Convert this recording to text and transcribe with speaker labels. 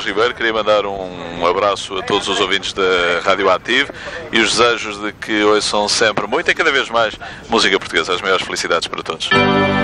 Speaker 1: Ribeiro, queria mandar um abraço a todos os ouvintes da Rádio Ativo e os desejos de que ouçam sempre muito e cada vez mais música portuguesa. As maiores felicidades para todos.